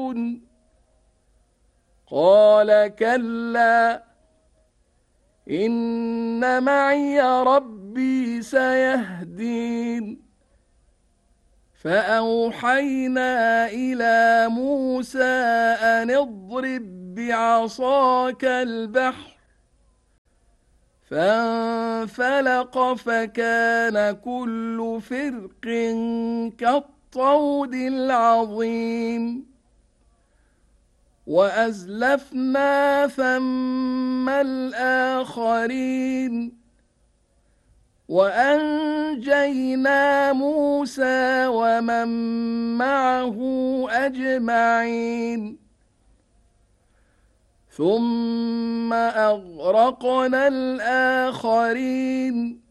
تنظرون قال كلا إن معي ربي سيهدين فأوحينا إلى موسى أن اضرب بعصاك البحر فانفلق فكان كل فرق كالطود العظيم وأزلفنا ثم الآخرين وأنجينا موسى ومن معه أجمعين ثم أغرقنا الآخرين